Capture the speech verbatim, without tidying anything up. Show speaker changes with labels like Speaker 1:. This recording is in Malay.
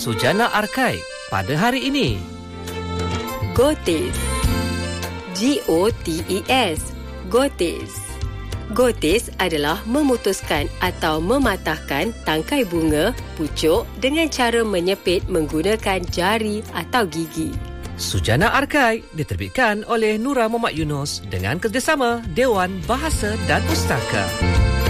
Speaker 1: Sujana Arkai pada hari ini.
Speaker 2: Gotis. G O T E S. Gotis. Gotis adalah memutuskan atau mematahkan tangkai bunga, pucuk dengan cara menyepit menggunakan jari atau gigi.
Speaker 1: Sujana Arkai diterbitkan oleh Nura Muhammad Yunus dengan kerjasama Dewan Bahasa dan Pustaka.